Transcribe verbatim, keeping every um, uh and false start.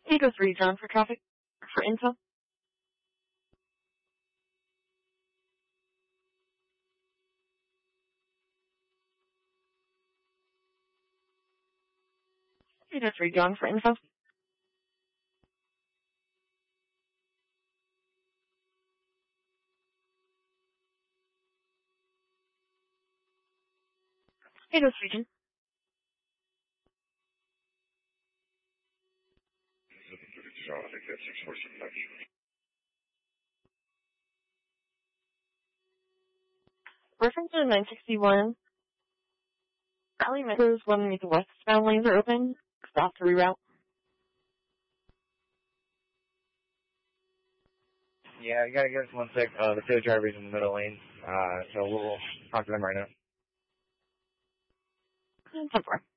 eight oh three, John, for traffic, for info. eight oh three, John, for info. eight oh three, John. Reference to nine sixty-one. Raleigh Metros one meet the westbound lanes are open. Stop to reroute. Yeah, you gotta give us one sec. Uh, the two drivers in the middle lane. Uh, so we'll talk to them right now. ten four.